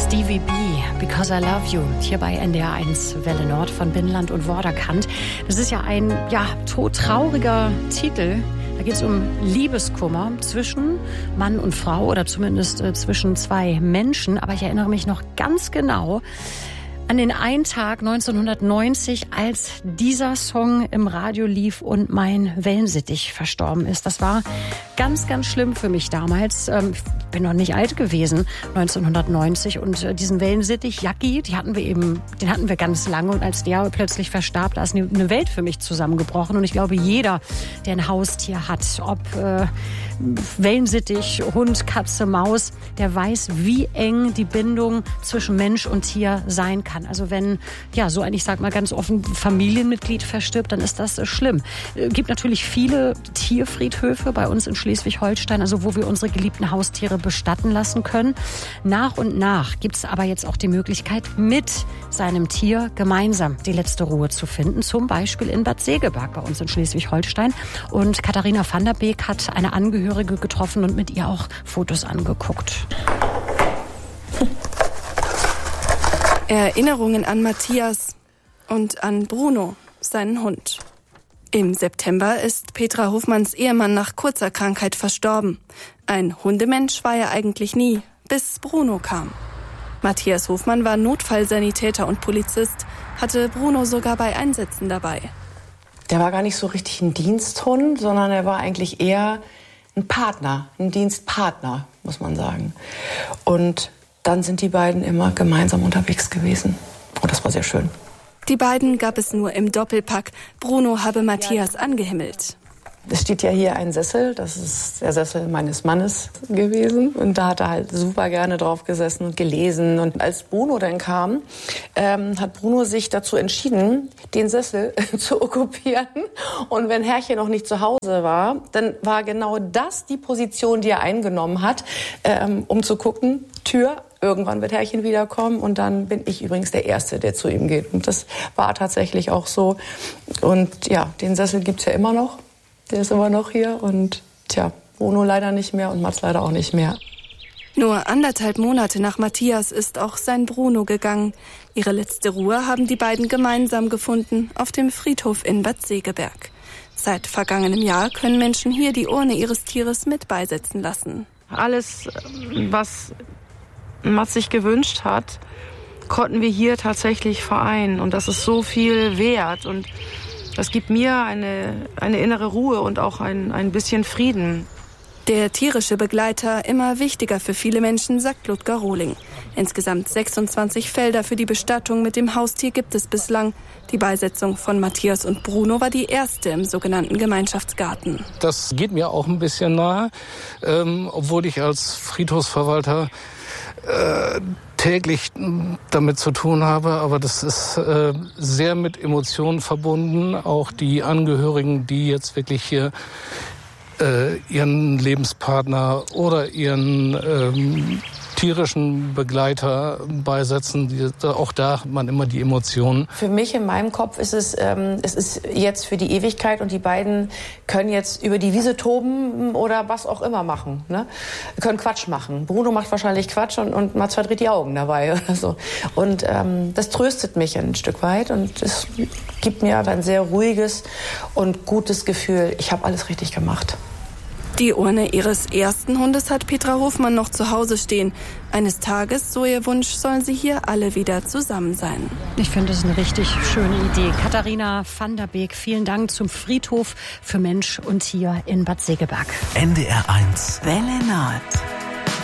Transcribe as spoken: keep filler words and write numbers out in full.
Stevie B, Because I Love You, hier bei N D R eins Welle Nord von Binnenland und Vorderkant. Das ist ja ein ja, todtrauriger Titel. Da geht es um Liebeskummer zwischen Mann und Frau oder zumindest äh, zwischen zwei Menschen. Aber ich erinnere mich noch ganz genau an den einen Tag neunzehnhundertneunzig, als dieser Song im Radio lief und mein Wellensittich verstorben ist. Das war ganz, ganz schlimm für mich damals. Ich bin noch nicht alt gewesen, neunzehnhundertneunzig. Und diesen Wellensittich, Jackie, die hatten wir eben, den hatten wir ganz lange. Und als der plötzlich verstarb, da ist eine Welt für mich zusammengebrochen. Und ich glaube, jeder, der ein Haustier hat, ob äh, Wellensittich, Hund, Katze, Maus, der weiß, wie eng die Bindung zwischen Mensch und Tier sein kann. Also wenn, ja, so ein, ich sag mal ganz offen, Familienmitglied verstirbt, dann ist das äh, schlimm. Es gibt natürlich viele Tierfriedhöfe bei uns in Schleswig-Holstein, also wo wir unsere geliebten Haustiere bestatten lassen können. Nach und nach gibt es aber jetzt auch die Möglichkeit, mit seinem Tier gemeinsam die letzte Ruhe zu finden. Zum Beispiel in Bad Segeberg bei uns in Schleswig-Holstein. Und Katharina van der Beek hat eine Angehörige getroffen und mit ihr auch Fotos angeguckt. Erinnerungen an Matthias und an Bruno, seinen Hund. Im September ist Petra Hofmanns Ehemann nach kurzer Krankheit verstorben. Ein Hundemensch war er eigentlich nie, bis Bruno kam. Matthias Hofmann war Notfallsanitäter und Polizist, hatte Bruno sogar bei Einsätzen dabei. Der war gar nicht so richtig ein Diensthund, sondern er war eigentlich eher ein Partner, ein Dienstpartner, muss man sagen. Und dann sind die beiden immer gemeinsam unterwegs gewesen. Und das war sehr schön. Die beiden gab es nur im Doppelpack. Bruno habe Matthias angehimmelt. Es steht ja hier ein Sessel, das ist der Sessel meines Mannes gewesen. Und da hat er halt super gerne drauf gesessen und gelesen. Und als Bruno dann kam, ähm, hat Bruno sich dazu entschieden, den Sessel zu okkupieren. Und wenn Herrchen noch nicht zu Hause war, dann war genau das die Position, die er eingenommen hat, ähm, um zu gucken, Tür, irgendwann wird Herrchen wiederkommen und dann bin ich übrigens der Erste, der zu ihm geht. Und das war tatsächlich auch so. Und ja, den Sessel gibt's ja immer noch. Der ist immer noch hier und tja, Bruno leider nicht mehr und Mats leider auch nicht mehr. Nur anderthalb Monate nach Matthias ist auch sein Bruno gegangen. Ihre letzte Ruhe haben die beiden gemeinsam gefunden auf dem Friedhof in Bad Segeberg. Seit vergangenem Jahr können Menschen hier die Urne ihres Tieres mit beisetzen lassen. Alles, was Mats sich gewünscht hat, konnten wir hier tatsächlich vereinen. Und das ist so viel wert. Und das gibt mir eine, eine innere Ruhe und auch ein, ein bisschen Frieden. Der tierische Begleiter immer wichtiger für viele Menschen, sagt Ludger Rohling. Insgesamt sechsundzwanzig Felder für die Bestattung mit dem Haustier gibt es bislang. Die Beisetzung von Matthias und Bruno war die erste im sogenannten Gemeinschaftsgarten. Das geht mir auch ein bisschen nahe, ähm, obwohl ich als Friedhofsverwalter äh, täglich damit zu tun habe, aber das ist äh, sehr mit Emotionen verbunden. Auch die Angehörigen, die jetzt wirklich hier äh, ihren Lebenspartner oder ihren ähm, tierischen Begleiter beisetzen, die, auch da hat man immer die Emotionen. Für mich in meinem Kopf ist es, ähm, es ist jetzt für die Ewigkeit und die beiden können jetzt über die Wiese toben oder was auch immer machen. Ne? Können Quatsch machen. Bruno macht wahrscheinlich Quatsch und, und Mats verdreht die Augen dabei oder so. Und ähm, das tröstet mich ein Stück weit und es gibt mir aber ein sehr ruhiges und gutes Gefühl, ich habe alles richtig gemacht. Die Urne ihres ersten Hundes hat Petra Hofmann noch zu Hause stehen. Eines Tages, so ihr Wunsch, sollen sie hier alle wieder zusammen sein. Ich finde, das ist eine richtig schöne Idee. Katharina van der Beek, vielen Dank zum Friedhof für Mensch und Tier in Bad Segeberg. N D R eins Welle Nord.